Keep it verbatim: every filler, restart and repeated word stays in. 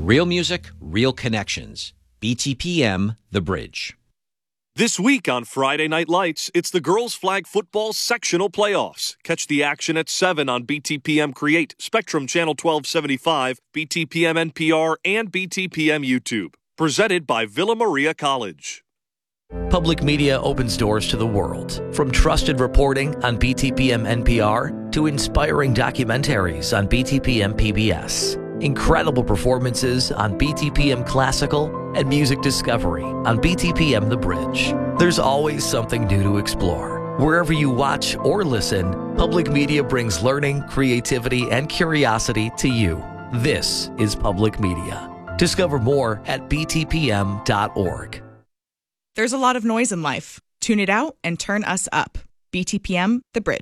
Real music, real connections. B T P M, The Bridge. This week on Friday Night Lights, it's the girls' flag football sectional playoffs. Catch the action at seven on B T P M Create, Spectrum Channel twelve seventy-five, B T P M N P R, and B T P M YouTube. Presented by Villa Maria College. Public media opens doors to the world. From trusted reporting on B T P M N P R to inspiring documentaries on B T P M P B S. Incredible performances on B T P M Classical and Music Discovery on B T P M The Bridge. There's always something new to explore. Wherever you watch or listen, public media brings learning, creativity, and curiosity to you. This is public media. Discover more at b t p m dot org. There's a lot of noise in life. Tune it out and turn us up. B T P M, The Bridge.